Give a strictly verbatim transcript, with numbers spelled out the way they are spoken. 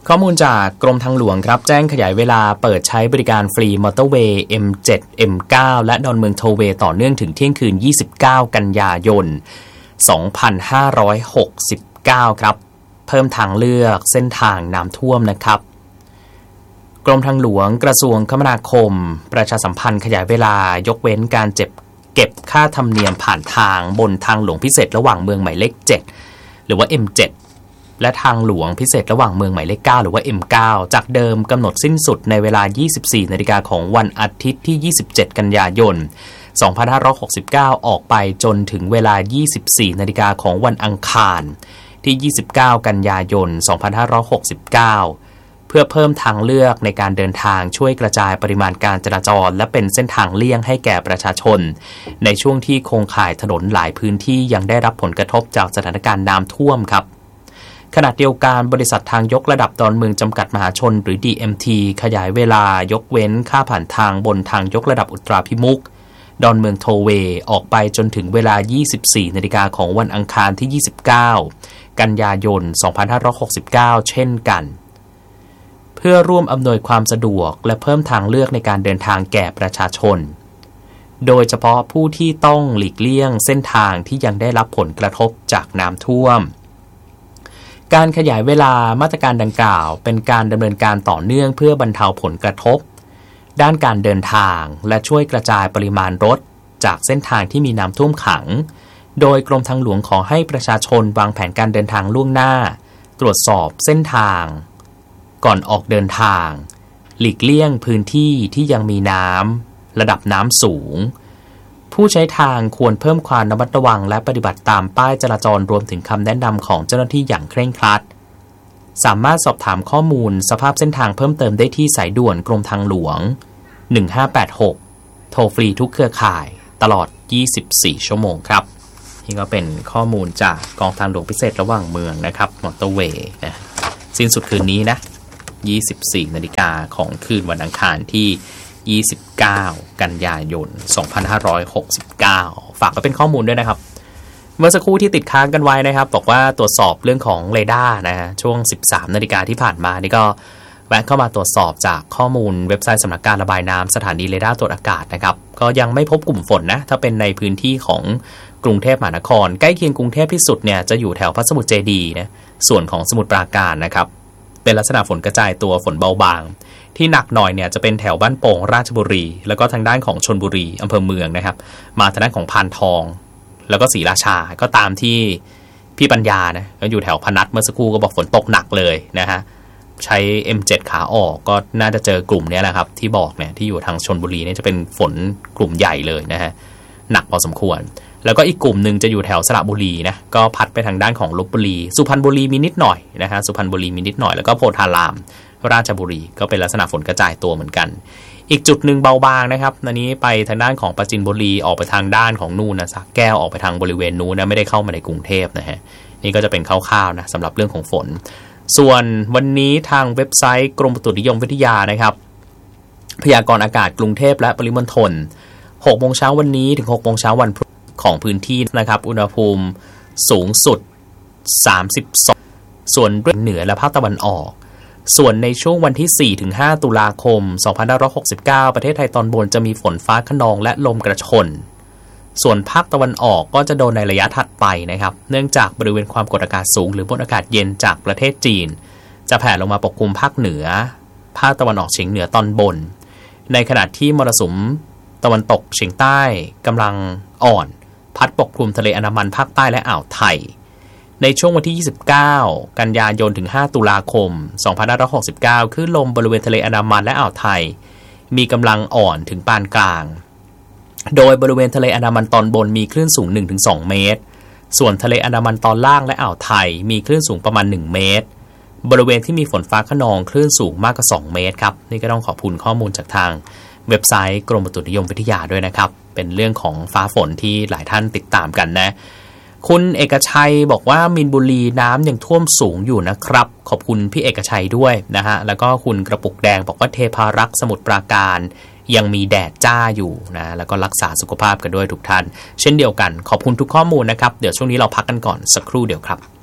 ข้อมูลจากกรมทางหลวงครับแจ้งขยายเวลาเปิดใช้บริการฟรีมอเตอร์เวย์ เอ็ม เจ็ด เอ็ม เก้า และดอนเมืองโทเวย์ต่อเนื่องถึงเที่ยงคืนยี่สิบเก้ากันยายนสองพันห้าร้อยหกสิบเก้าครับเพิ่มทางเลือกเส้นทางน้ำท่วมนะครับกรมทางหลวงกระทรวงคมนาคมประชาสัมพันธ์ขยายเวลายกเว้นการเจ็บเก็บค่าธรรมเนียมผ่านทางบนทางหลวงพิเศษระหว่างเมืองหมายเลขเจ็ดหรือว่า เอ็ม เจ็ด และทางหลวงพิเศษระหว่างเมืองหมายเลขเก้าหรือว่า เอ็ม เก้า จากเดิมกำหนดสิ้นสุดในเวลา ยี่สิบสี่นาฬิกาของวันอาทิตย์ที่ยี่สิบเจ็ดกันยายนสองพันห้าร้อยหกสิบเก้าออกไปจนถึงเวลา ยี่สิบสี่นาฬิกาของวันอังคารที่ยี่สิบเก้ากันยายนสองพันห้าร้อยหกสิบเก้าเพื่อเพิ่มทางเลือกในการเดินทางช่วยกระจายปริมาณการจราจรและเป็นเส้นทางเลี่ยงให้แก่ประชาชนในช่วงที่โครงข่ายถนนหลายพื้นที่ยังได้รับผลกระทบจากสถานการณ์น้ำท่วมครับขณะเดียวกันบริษัททางยกระดับดอนเมืองจำกัดมหาชนหรือ ดี เอ็ม ที ขยายเวลายกเว้นค่าผ่านทางบนทางยกระดับอุตราพิมุขดอนเมืองโทเวย์ออกไปจนถึงเวลา ยี่สิบสี่นาฬิกาของวันอังคารที่ยี่สิบเก้ากันยายนสองพันห้าร้อยหกสิบเก้าเช่นกันเพื่อร่วมอำนวยความสะดวกและเพิ่มทางเลือกในการเดินทางแก่ประชาชนโดยเฉพาะผู้ที่ต้องหลีกเลี่ยงเส้นทางที่ยังได้รับผลกระทบจากน้ำท่วมการขยายเวลามาตรการดังกล่าวเป็นการดำเนินการต่อเนื่องเพื่อบรรเทาผลกระทบด้านการเดินทางและช่วยกระจายปริมาณรถจากเส้นทางที่มีน้ำท่วมขังโดยกรมทางหลวงขอให้ประชาชนวางแผนการเดินทางล่วงหน้าตรวจสอบเส้นทางก่อนออกเดินทางหลีกเลี่ยงพื้นที่ที่ยังมีน้ำระดับน้ำสูงผู้ใช้ทางควรเพิ่มความระมัดระวังและปฏิบัติตามป้ายจราจรรวมถึงคำแนะนำของเจ้าหน้าที่อย่างเคร่งครัดสามารถสอบถามข้อมูลสภาพเส้นทางเพิ่มเติมได้ที่สายด่วนกรมทางหลวงหนึ่งห้าแปดหกโทรฟรีทุกเครือข่ายตลอดยี่สิบสี่ชั่วโมงครับนี่ก็เป็นข้อมูลจากกองทางหลวงพิเศษระหว่างเมืองนะครับมอเตอร์เวย์นะสิ้นสุดคืนนี้นะยี่สิบสี่นาฬิกาของคืนวันอังคารที่ยี่สิบเก้ากันยายนสองพันห้าร้อยหกสิบเก้าฝากไว้เป็นข้อมูลด้วยนะครับเมื่อสักครู่ที่ติดค้างกันไว้นะครับบอกว่าตรวจสอบเรื่องของเรดาร์นะฮะช่วง สิบสามนาฬิกาที่ผ่านมานี่ก็แวะเข้ามาตรวจสอบจากข้อมูลเว็บไซต์สำนักการระบายน้ำสถานีเรดาร์ตรวจอากาศนะครับก็ยังไม่พบกลุ่มฝนนะถ้าเป็นในพื้นที่ของกรุงเทพมหานครใกล้เคียงกรุงเทพที่สุดเนี่ยจะอยู่แถวพระสมุทรเจดีย์นะส่วนของสมุทรปราการนะครับเป็นลักษณะฝนกระจายตัวฝนเบาบางที่หนักหน่อยเนี่ยจะเป็นแถวบ้านโป่งราชบุรีแล้วก็ทางด้านของชลบุรีอำเภอเมืองนะครับมาทางด้านของพานทองแล้วก็ศรีราชาก็ตามที่พี่ปัญญานะก็อยู่แถวพนัสเมื่อสักครู่ก็บอกฝนตกหนักเลยนะฮะใช้ เอ็ม เจ็ด ขาออกก็น่าจะเจอกลุ่มนี้แหละครับที่บอกเนี่ยที่อยู่ทางชลบุรีเนี่ยจะเป็นฝนกลุ่มใหญ่เลยนะฮะหนักพอสมควรแล้วก็อีกกลุ่มหนึ่งจะอยู่แถวสระบุรีนะก็พัดไปทางด้านของลพบุรีสุพรรณบุรีมีนิดหน่อยนะฮะสุพรรณบุรีมีนิดหน่อยแล้วก็โพธารามราชบุรีก็เป็นลักษณะฝนกระจายตัวเหมือนกันอีกจุดหนึ่งเบาบางนะครับอันนี้ไปทางด้านของปราจีนบุรีออกไปทางด้านของนู่นนะสระแก้วออกไปทางบริเวณนู้นนะไม่ได้เข้ามาในกรุงเทพนะฮะนี่ก็จะเป็นคร่าวๆนะสำหรับเรื่องของฝนส่วนวันนี้ทางเว็บไซต์กรมอุตุนิยมวิทยานะครับพยากรณ์อากาศกรุงเทพและปริมณฑลหกโมงเช้าวันนี้ถึงหกโมงเช้าวันพรุ่งนี้ของพื้นที่นะครับอุณหภูมิสูงสุดสามสิบสองส่วนเหนือและภาคตะวันออกส่วนในช่วงวันที่ สี่ถึงห้า ตุลาคม สองพันห้าร้อยหกสิบเก้า ประเทศไทยตอนบนจะมีฝนฟ้าคะนองและลมกระโชนส่วนภาคตะวันออกก็จะโดนในระยะถัดไปนะครับเนื่องจากบริเวณความกดอากาศสูงหรือมวลอากาศเย็นจากประเทศจีนจะแผ่ลงมาปกคลุมภาคเหนือภาคตะวันออกเฉียงเหนือตอนบนในขณะที่มรสุมตะวันตกเฉียงใต้กำลังอ่อนพัดปกคลุมทะเลอันดามันภาคใต้และอ่าวไทยในช่วงวันที่ยี่สิบเก้ากันยายนถึงห้าตุลาคมสองพันห้าร้อยหกสิบเก้าคลื่นลมบริเวณทะเลอันดามันและอ่าวไทยมีกำลังอ่อนถึงปานกลางโดยบริเวณทะเลอันดามันตอนบนมีคลื่นสูง หนึ่งถึงสอง เมตรส่วนทะเลอันดามันตอนล่างและอ่าวไทยมีคลื่นสูงประมาณหนึ่งเมตรบริเวณที่มีฝนฟ้าคะนองคลื่นสูงมากกว่าสองเมตรครับนี่ก็ต้องขอบคุณข้อมูลจากทางเว็บไซต์กรมอุตุนิยมวิทยาด้วยนะครับเป็นเรื่องของฟ้าฝนที่หลายท่านติดตามกันนะคุณเอกชัยบอกว่ามีนบุรีน้ำยังท่วมสูงอยู่นะครับขอบคุณพี่เอกชัยด้วยนะฮะแล้วก็คุณกระปุกแดงบอกว่าเทพารักษ์สมุทรปราการยังมีแดดจ้าอยู่นะแล้วก็รักษาสุขภาพกันด้วยทุกท่านเช่นเดียวกันขอบคุณทุกข้อมูลนะครับเดี๋ยวช่วงนี้เราพักกันก่อนสักครู่เดียวครับ